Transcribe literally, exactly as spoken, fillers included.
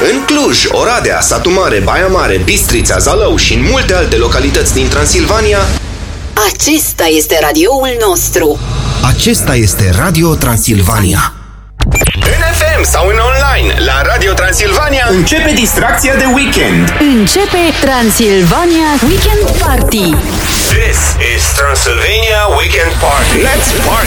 În Cluj, Oradea, Satu Mare, Baia Mare, Bistrița, Zalău și în multe alte localități din Transilvania, acesta este radioul nostru. Acesta este Radio Transilvania. În F M sau în online, la Radio Transilvania, începe distracția de weekend. Începe Transilvania Weekend Party. This is Transylvania Weekend Party. Let's party!